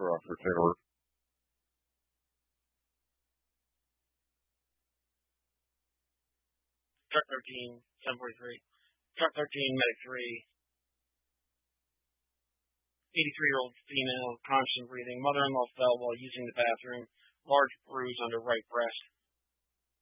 officer, Taylor. Truck 13, 743. Truck 13, medic 3. 83-year-old female, constant breathing. Mother-in-law fell while using the bathroom. Large bruise under right breast.